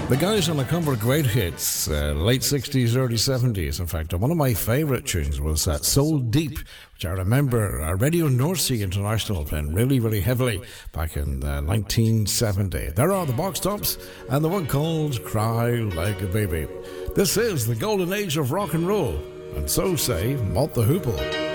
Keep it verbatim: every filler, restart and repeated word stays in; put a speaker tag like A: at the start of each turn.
A: The guys on a couple of great hits, uh, late sixties, early seventies. In fact, one of my favourite tunes was uh, Soul Deep, which I remember uh, Radio North Sea International playing really, really heavily back in uh, nineteen seventy. There are the Box Tops and the one called Cry Like a Baby. This is the golden age of rock and roll, and so say Mott the Hoople.